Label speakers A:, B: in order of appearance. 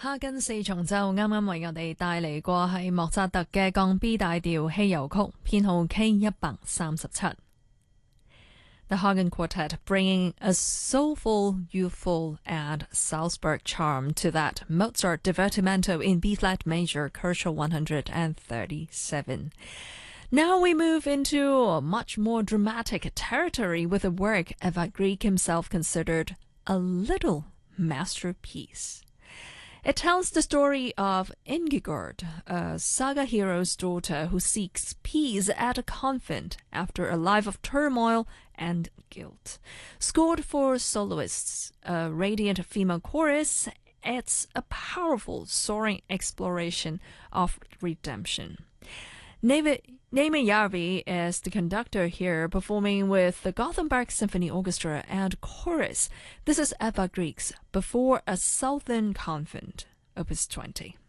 A: 哈根四重奏啱啱為我哋帶嚟過係莫扎特嘅降 B 大調稀有曲，編號 K137。The Hagen Quartet bringing a soulful, youthful, and Salzburg charm to that Mozart Divertimento in B-flat major, Koszul 137. Now we move into much more dramatic territory with a work Edvard Grieg himself considered a little masterpiece. It tells the story of Ingigerd, a saga hero's daughter who seeks peace at a convent after a life of turmoil and guilt. Scored for soloists, a radiant female chorus, it's a powerful, soaring exploration of redemption. Neeme Järvi is the conductor here, performing with the Gothenburg Symphony Orchestra and chorus. This is Edvard Grieg's Before a Southern Convent, Opus 20.